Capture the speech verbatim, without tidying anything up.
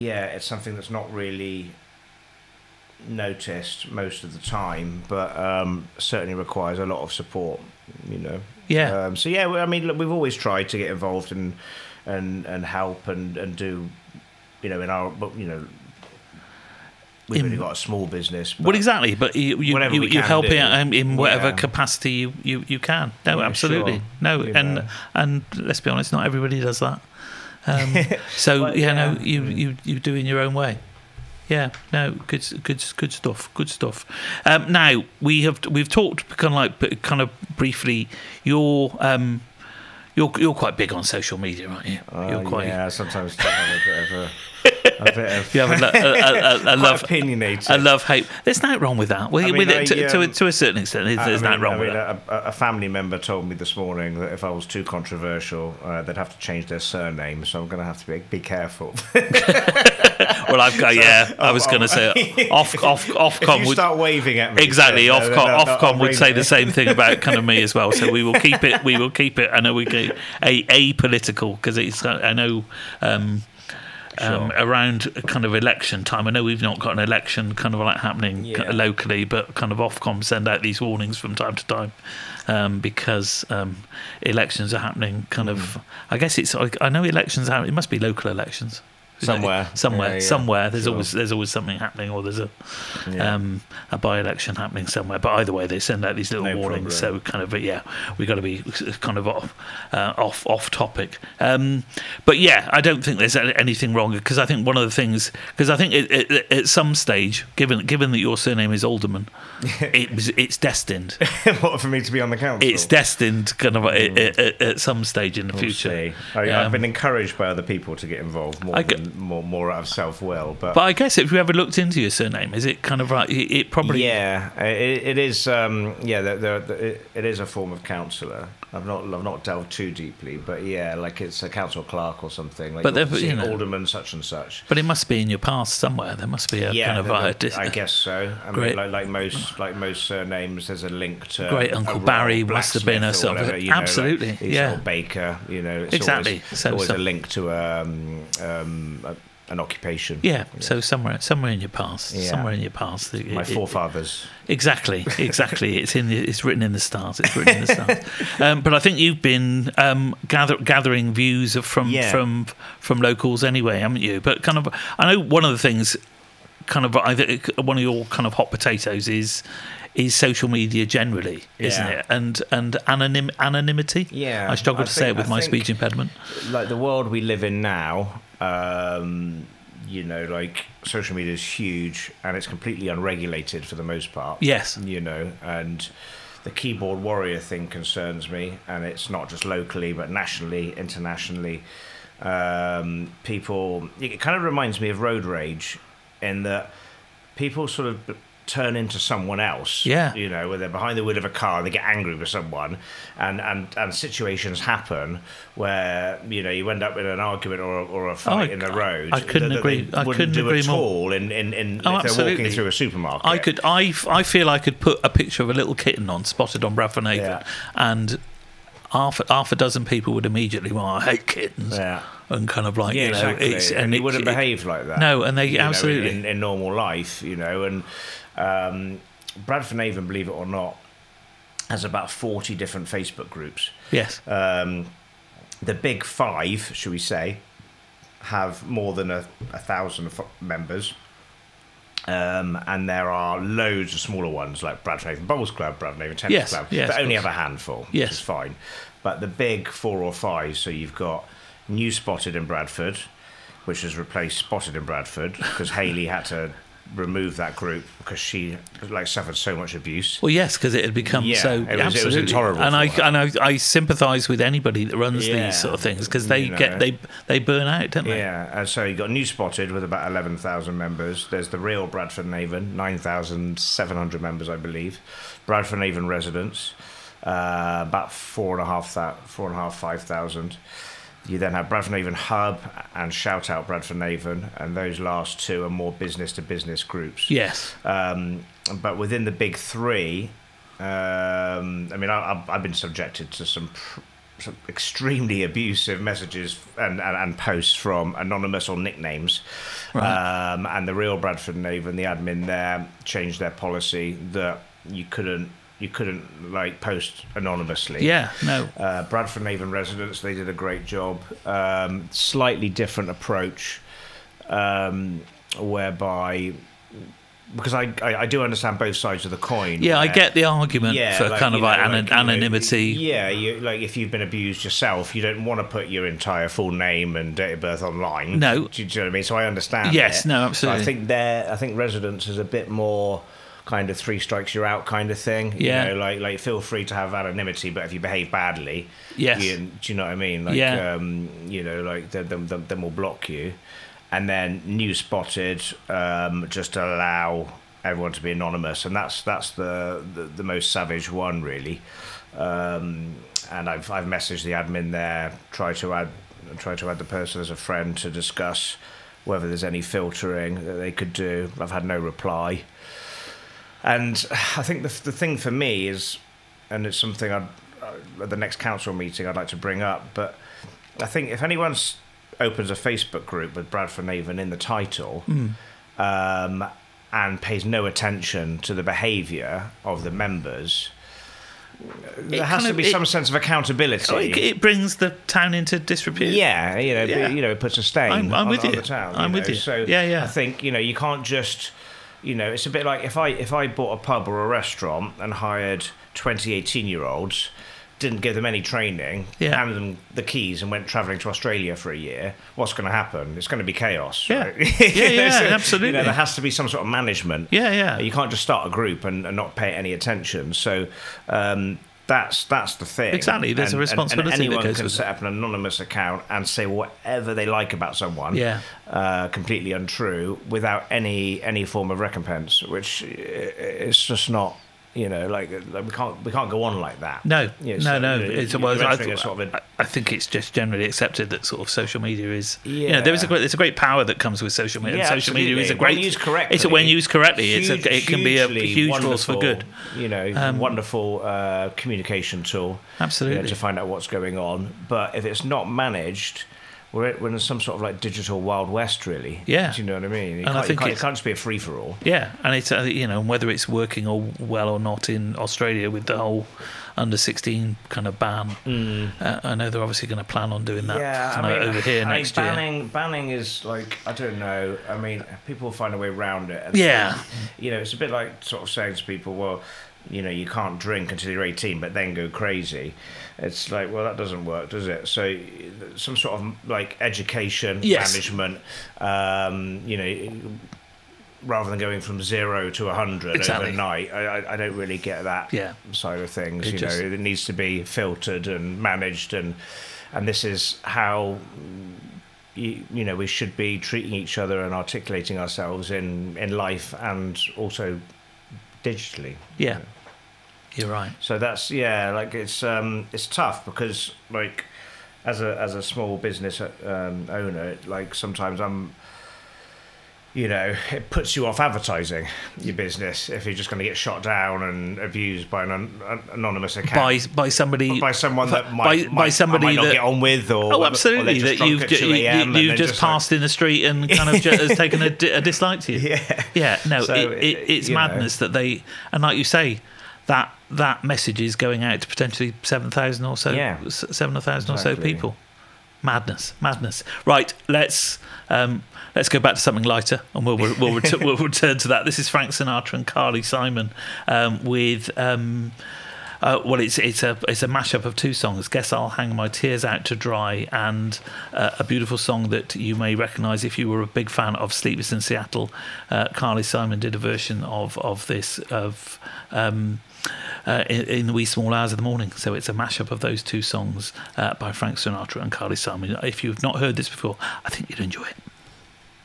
yeah, it's something that's not really noticed most of the time, but um, certainly requires a lot of support. You know. Yeah. Um, so yeah, I mean, look, we've always tried to get involved and and and help and and do, you know, in our, but you know. We've In- only got a small business. Well, exactly, but you you, Whatever you, we you can help do. it out in whatever Yeah. capacity you, you, you can. No, Yeah, absolutely. sure. No, You and know. and let's be honest, not everybody does that. Um, so Well, yeah, yeah. no, you, you you do in your own way. Yeah, no, good, good, good stuff. Good stuff. Um, now we have we've talked kind of like kind of briefly. You're um, you're you're quite big on social media, aren't you? Uh, You're quite yeah, sometimes I have a bit of a, a bit of you have a, lo- a, a, a, a quite love opinionated. a love hate. There's nothing wrong with that. With, I mean, with I, it to, to, a- um, to a certain extent, there's, I there's mean, nothing wrong I with mean, that. a, a family member told me this morning that if I was too controversial, uh, they'd have to change their surname. So I'm going to have to be be careful. Well, I've got So, yeah. I um, was going to um, say off off if Ofcom you would start waving at me, exactly then, Ofcom then I'll- I'll Ofcom would ring say it. the same thing about kind of me as well. So we will keep it. We will keep it. I know we go a apolitical because it's. I know. Um, Um, Sure. around kind of election time. I know we've not got an election kind of like happening Yeah. kind of locally, but kind of Ofcom send out these warnings from time to time um, because um, elections are happening. Kind Mm. of, I guess it's. I I know elections are. It must be local elections. Somewhere. somewhere, Yeah, yeah, somewhere. There's sure. always there's always something happening, or there's a Yeah. um, a by-election happening somewhere. But either way, they send out these little No warnings. problem. So kind of, yeah, we got to be kind of off uh, off off topic. Um, but yeah, I don't think there's anything wrong because I think one of the things because I think it, it, at some stage, given given that your surname is Alderman, it was it's destined. What, for me to be on the council? It's destined kind of at, at, at some stage in the We'll future. see. I, Um, I've been encouraged by other people to get involved more I get- than more, more out of self-will, but, But I guess if you ever looked into your surname, is it kind of like it, it probably yeah, it, it is. Um, yeah, the, the, the, it, it is a form of counsellor. I've not I've not delved too deeply, but yeah, like it's a council clerk or something. Like But you'll they're- see you know- alderman such and such. But it must be in your past somewhere. There must be a Yeah, kind of the- like a the- dis- I guess so. I Great. mean, like, like most like most surnames, there's a link to Great a Uncle Royal Barry must have been a Blacksmith or sort of- whatever, you know, like absolutely, it's yeah. or Baker. You know, it's Exactly. Always, So- always so- a link to um, um, a, an occupation. yeah. So somewhere, somewhere in your past, Yeah. somewhere in your past. it- My it- forefathers. Exactly, exactly. It's in. The, it's written in the stars. It's written in the stars. Um, but I think you've been um, gather, gathering views of- from Yeah. from from locals anyway, haven't you? But kind of, I know one of the things, kind of, I think one of your kind of hot potatoes is is social media generally, isn't Yeah. it? And and anonym, anonymity. Yeah, I struggle I to say think- it with I my think- speech impediment. Like the world we live in now, um, you know, like social media is huge and it's completely unregulated for the most part. Yes. You know, and the keyboard warrior thing concerns me, and it's not just locally but nationally, internationally. Um, people, it kind of reminds me of road rage in that people sort of turn into someone else. Yeah. You know, where they're behind the wheel of a car and they get angry with someone, and, and, and situations happen where, you know, you end up in an argument or, or a fight I- in the road. I couldn't that, that agree- They I wouldn't couldn't do agree at more. all in, in, in Oh, if they're absolutely. walking through a supermarket. I could. I, I feel I could put a picture of a little kitten on spotted on Bradford Avon, Yeah. and half half a dozen people would immediately, well, I hate kittens, Yeah. and kind of like Yeah, you know, exactly. it's and, they it- wouldn't it- behave like that. No, and they you know, in- absolutely. in, in normal life, you know. And um, Bradford Avon, believe it or not, has about forty different Facebook groups. Yes. Um, the big five, should we say, have more than a, a thousand f- members. Um, and there are loads of smaller ones like Bradford Avon Bowls Club, Bradford Avon Tennis Yes, Club, yes, that of only course. have a handful, Yes. which is fine. But the big four or five, so you've got New Spotted in Bradford, which has replaced Spotted in Bradford because Hayley had to remove that group because she like suffered so much abuse. Well, yes, because it had become Yeah, so it was- it was absolutely intolerable and I for her. and I, I sympathise with anybody that runs Yeah. these sort of things because they You know. get they they burn out, don't they? Yeah, and so you got New Spotted with about eleven thousand members. There's the real Bradford and Avon, nine thousand seven hundred members, I believe. Bradford and Avon residents, uh, about four and a half that four and a half five thousand. You then have Bradford and Avon Hub and Shout Out Bradford and Avon, and those last two are more business to business groups. Yes. Um, but within the big three, um, I mean, I, I've, I've been subjected to some, pr- some extremely abusive messages and, and, and posts from anonymous or nicknames Right. Um, and the real Bradford and Avon, the admin there, changed their policy that you couldn't you couldn't like post anonymously. Yeah, no. Uh, Bradford and Avon residents, they did a great job. Um, slightly different approach, um, whereby. Because I, I, I do understand both sides of the coin. Yeah, I where- get the argument Yeah, for like, kind of you know, like, like, anon- you know, anonymity. Yeah, you, like if you've been abused yourself, you don't want to put your entire full name and date of birth online. No. do, you- do you know what I mean? So I understand. Yes, it. no, So absolutely. I think there, I think residents is a bit more kind of three strikes you're out kind of thing. Yeah. You know, like like feel free to have anonymity, but if you behave badly, Yes. you, do you know what I mean? Like, Yeah. um, you know, like then then, then then we'll block you, and then New Spotted um, just allow everyone to be anonymous, and that's that's the the, the most savage one really. Um, and I've I've messaged the admin there, try to add try to add the person as a friend to discuss whether there's any filtering that they could do. I've had no reply, and I think the the thing for me is, and it's something I'd at the next council meeting I'd like to bring up, but I think if anyone opens a Facebook group with Bradford and Avon in the title. Mm. Um, and pays no attention to the behaviour of the members, there has kind to of- be it- some sense of accountability. Oh, it, it brings the town into disrepute. yeah, you know, Yeah. you know, it puts a stain I'm- I'm on, with on you. the town. I'm you with know. you. So Yeah, yeah. I think you know you can't just, you know, it's a bit like if I if I bought a pub or a restaurant and hired twenty eighteen year olds, didn't give them any training, Yeah. handed them the keys and went travelling to Australia for a year, what's going to happen? It's going to be chaos. Yeah. Right? Yeah, yeah, So, absolutely. You know, there has to be some sort of management. Yeah, yeah. You can't just start a group and, and not pay any attention. So um, that's that's the thing. Exactly, there's a And- and- responsibility that And, anyone goes can with set up an anonymous account and say whatever they like about someone. Yeah. Uh, completely untrue without any any form of recompense, which i- it's just not. You know, like, like we can't we can't go on like that. No, Yeah, no, so, no. you know, It's, you're well, I, entering a sort of a- I- I think it's just generally accepted that sort of social media is. You Yeah. know, there is a great, there's a great power that comes with social media. Yeah, and social media is a absolutely. great. When used correctly, It's a, when used correctly, it's huge- a, it can be a hugely huge force for wonderful, good. You know, wonderful uh, communication tool. You know, Absolutely. to find out what's going on, but if it's not managed, we're we're in some sort of like digital Wild West, really. Yeah. Do you know what I mean? You And I can't, you think can't, it it's- can't just be a free for all. Yeah, and it's uh, you know whether it's working or well or not in Australia with the whole under sixteen kind of ban. Uh, I know they're obviously going to plan on doing that Yeah, kind I of mean, over here I mean, next year. banning, Banning is like I don't know. I mean, people will find a way around it. And Yeah. you know, it's a bit like sort of saying to people, well, you know, you can't drink until you're eighteen, but then go crazy. It's like, well, that doesn't work, does it? So, some sort of like education, Yes. management, um, you know, rather than going from zero to a hundred Exactly. overnight. I, I, I don't really get that Yeah. side of things. It you just- know, it needs to be filtered and managed, and and this is how. You, you know, we should be treating each other and articulating ourselves in, in life and also digitally. Yeah, you're right. So that's yeah, like it's um, it's tough because like as a as a small business um, owner, like sometimes I'm, you know, it puts you off advertising your business if you're just going to get shot down and abused by an un- an anonymous account. By by somebody by someone that by- might, by might, somebody I might not that- get on with, or Oh, or absolutely! they're just That drunk you've at ju- two you, a.m. you, and you've they're just like- passed in the street and kind of ju- has taken a, di- a dislike to you. Yeah. Yeah, no, So, it, it, it's you know. madness that they and like you say, that that message is going out to potentially seven thousand or so, Yeah. s- seven thousand or so Exactly. people. Madness, madness. Right, let's um, let's go back to something lighter, and we'll we'll, we'll, ret- we'll return to that. This is Frank Sinatra and Carly Simon um, with. Um, Uh, well, it's it's a it's a mashup of two songs. Guess I'll Hang My Tears Out to Dry, and uh, a beautiful song that you may recognise if you were a big fan of Sleepless in Seattle. Uh, Carly Simon did a version of of this of um, uh, in, in the wee small hours of the morning. So it's a mashup of those two songs uh, by Frank Sinatra and Carly Simon. If you've not heard this before, I think you'd enjoy it.